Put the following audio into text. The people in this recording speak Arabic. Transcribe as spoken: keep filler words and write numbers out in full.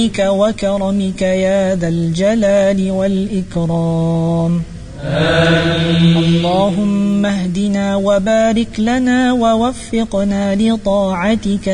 وكرمك يا ذا الجلال والإكرام. آمين. اللهم اهدنا وبارك لنا ووفقنا لطاعتك